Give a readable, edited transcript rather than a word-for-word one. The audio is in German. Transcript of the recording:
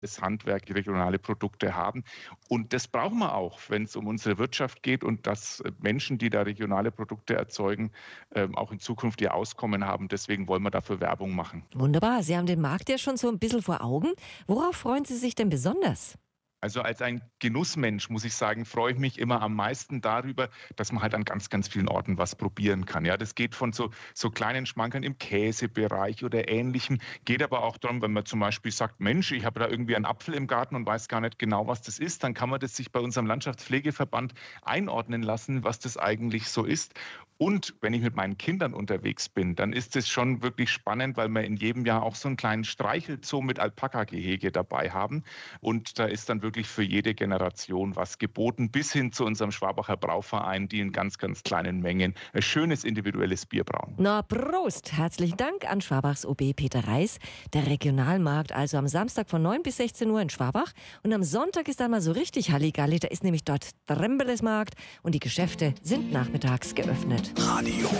Handwerk, regionale Produkte haben. Und das brauchen wir auch, wenn es um unsere Wirtschaft geht und dass Menschen, die da regionale Produkte erzeugen, auch in Zukunft ihr Auskommen haben. Deswegen wollen wir dafür Werbung machen. Wunderbar, Sie haben den Markt ja schon so ein bisschen vor Augen. Worauf freuen Sie sich denn besonders? Also als ein Genussmensch, muss ich sagen, freue ich mich immer am meisten darüber, dass man halt an ganz, ganz vielen Orten was probieren kann. Ja, das geht von so kleinen Schmankerln im Käsebereich oder Ähnlichem, geht aber auch darum, wenn man zum Beispiel sagt, Mensch, ich habe da irgendwie einen Apfel im Garten und weiß gar nicht genau, was das ist, dann kann man das sich bei unserem Landschaftspflegeverband einordnen lassen, was das eigentlich so ist. Und wenn ich mit meinen Kindern unterwegs bin, dann ist es schon wirklich spannend, weil wir in jedem Jahr auch so einen kleinen Streichelzoo mit Alpaka-Gehege dabei haben. Und da ist dann wirklich für jede Generation was geboten, bis hin zu unserem Schwabacher Brauverein, die in ganz, ganz kleinen Mengen ein schönes individuelles Bier brauen. Na, Prost! Herzlichen Dank an Schwabachs OB Peter Reis. Der Regionalmarkt also am Samstag von 9 bis 16 Uhr in Schwabach. Und am Sonntag ist dann mal so richtig Halligalli. Da ist nämlich dort Trembelesmarkt und die Geschäfte sind nachmittags geöffnet. Radio